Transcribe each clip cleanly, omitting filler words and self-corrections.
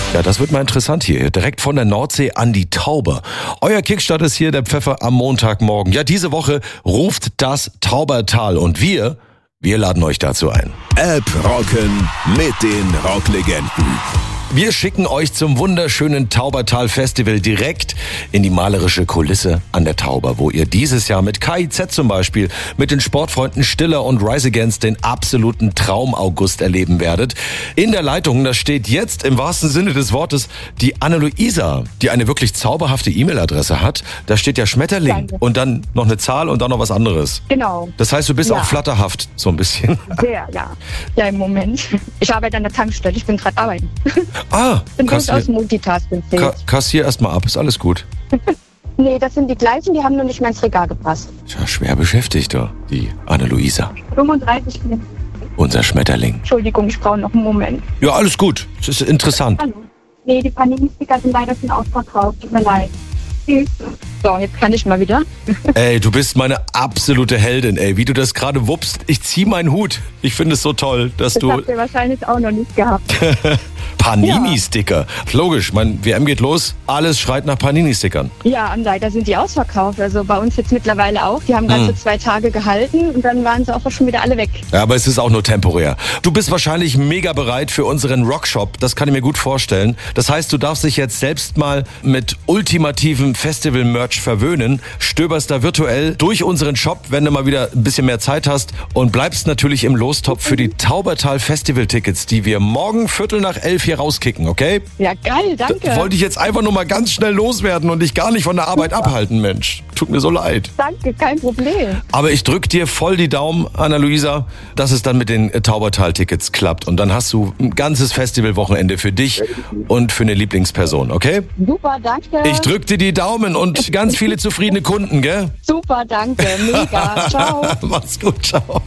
Ja, das wird mal interessant hier. Direkt von der Nordsee an die Tauber. Euer Kickstart ist hier der Pfeffer am Montagmorgen. Ja, diese Woche ruft das Taubertal und wir laden euch dazu ein. App rocken mit den Rocklegenden. Wir schicken euch zum wunderschönen Taubertal Festival direkt in die malerische Kulisse an der Tauber, wo ihr dieses Jahr mit KIZ zum Beispiel, mit den Sportfreunden Stiller und Rise Against den absoluten Traum-August erleben werdet. In der Leitung, da steht jetzt im wahrsten Sinne des Wortes die Anne-Luisa, die eine wirklich zauberhafte E-Mail-Adresse hat. Da steht ja Schmetterling. Danke. Und dann noch eine Zahl und dann noch was anderes. Genau. Das heißt, du bist auch flatterhaft, so ein bisschen. Sehr, ja. Ja, im Moment. Ich arbeite an der Tankstelle, ich bin gerade arbeiten. Ah, Ich bin durchaus Multitasking. kassier erst mal ab, ist alles gut. Nee, das sind die gleichen, die haben nur nicht mehr ins Regal gepasst. Tja, schwer beschäftigt, da, die Anne-Luisa. 35 Minuten. Unser Schmetterling. Entschuldigung, ich brauche noch einen Moment. Ja, alles gut. Es ist interessant. Hallo. Nee, die Panini-Sticker sind leider schon ausverkauft. Tut mir leid. Tschüss. So, jetzt kann ich mal wieder. Ey, du bist meine absolute Heldin, ey. Wie du das gerade wuppst. Ich zieh meinen Hut. Ich finde es so toll, dass Das du... habt ihr wahrscheinlich auch noch nicht gehabt. Panini-Sticker. Logisch, mein WM geht los. Alles schreit nach Panini-Stickern. Ja, und leider sind die ausverkauft. Also bei uns jetzt mittlerweile auch. Die haben ganze 2 Tage gehalten und dann waren sie auch schon wieder alle weg. Ja, aber es ist auch nur temporär. Du bist wahrscheinlich mega bereit für unseren Rockshop. Das kann ich mir gut vorstellen. Das heißt, du darfst dich jetzt selbst mal mit ultimativem Festival-Merch verwöhnen. Stöberst da virtuell durch unseren Shop, wenn du mal wieder ein bisschen mehr Zeit hast. Und bleibst natürlich im Lostopf für die Taubertal-Festival-Tickets, die wir morgen 11:45 hier rauskicken, okay? Ja, geil, danke. Wollte ich jetzt einfach nur mal ganz schnell loswerden und dich gar nicht von der Arbeit abhalten, Mensch. Tut mir so leid. Danke, kein Problem. Aber ich drück dir voll die Daumen, Anna-Luisa, dass es dann mit den Taubertal-Tickets klappt. Und dann hast du ein ganzes Festivalwochenende für dich und für eine Lieblingsperson, okay? Super, danke. Ich drück dir die Daumen und ganz viele zufriedene Kunden, gell? Super, danke. Mega. Ciao. Mach's gut, ciao.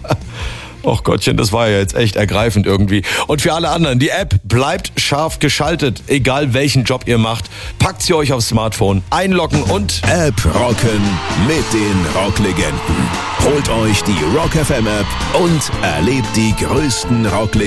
Och Gottchen, das war ja jetzt echt ergreifend irgendwie. Und für alle anderen, die App bleibt scharf geschaltet, egal welchen Job ihr macht. Packt sie euch aufs Smartphone, einloggen und... App rocken mit den Rocklegenden. Holt euch die Rock FM App und erlebt die größten Rocklegenden